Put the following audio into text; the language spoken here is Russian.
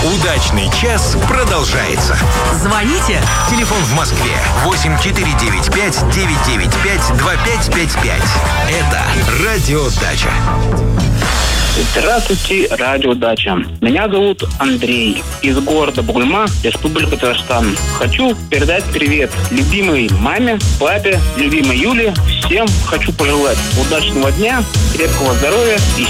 Удачный час продолжается. Звоните. Телефон в Москве 8495-995-2555. Это Радио Дача. Здравствуйте, Радио Дача. Меня зовут Андрей. Из города Бугульма, Республика Татарстан. Хочу передать привет любимой маме, папе, любимой Юле. Всем хочу пожелать удачного дня, крепкого здоровья и